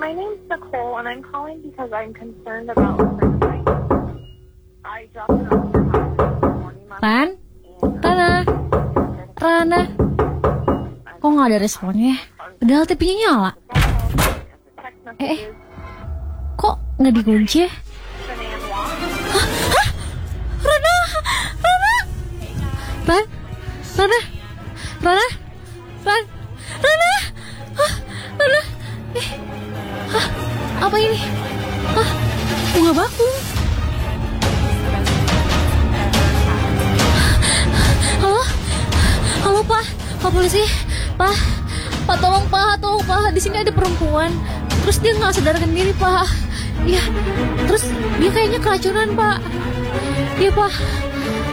My name's Nicole, and I'm calling because I'm concerned about a friend of mine. I dropped her off at her house this morning. Rana, kok nggak ada responnya? Padahal TV-nya nyala. Kok nggak dikunci ya? Hah? Rana! Apa ini? Bunga bakung. Halo Pak polisi, Pak tolong Pak, di sini ada perempuan, terus dia nggak sadarkan diri Pak, ya, terus dia kayaknya keracunan Pak, ya Pak,